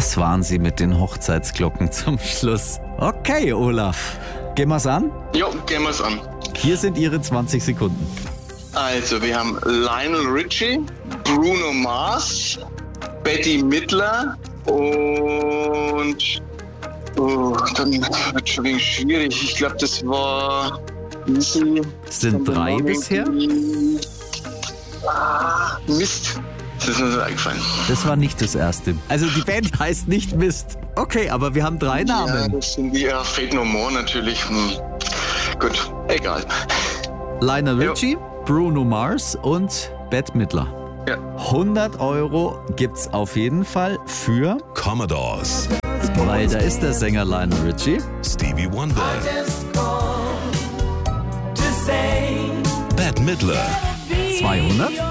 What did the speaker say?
Das waren sie mit den Hochzeitsglocken zum Schluss. Okay, Olaf. Gehen wir's an? Jo, gehen wir's an. Hier sind Ihre 20 Sekunden. Also, wir haben Lionel Richie, Bruno Mars, Bette Midler und... Oh, dann wird schon wegen schwierig. Ich glaube, das war... Es sind 3 bisher. Mist. Das ist mir so eingefallen. Das war nicht das erste. Also die Band heißt nicht Mist. Okay, aber wir haben 3 Namen. Ja, das sind die Fate No More natürlich. Gut, egal. Lionel Richie, Bruno Mars und Bette Midler. Ja. 100 € gibt's auf jeden Fall für Commodores, weil da ist der Sänger Lionel Richie. Stevie Wonder, Bette Midler, 200.